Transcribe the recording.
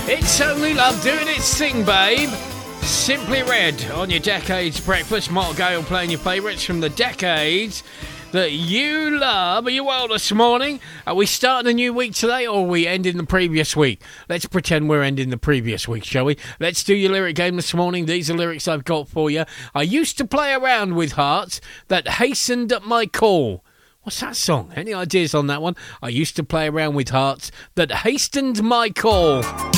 It's Only Love doing its thing, babe. Simply Red on your Decades Breakfast. Mark Gale playing your favourites from the decades that you love. Are you well this morning? Are we starting a new week today, or are we ending the previous week? Let's pretend we're ending the previous week, shall we? Let's do your lyric game this morning. These are lyrics I've got for you. I used to play around with hearts that hastened my call. What's that song? Any ideas on that one? I used to play around with hearts that hastened my call.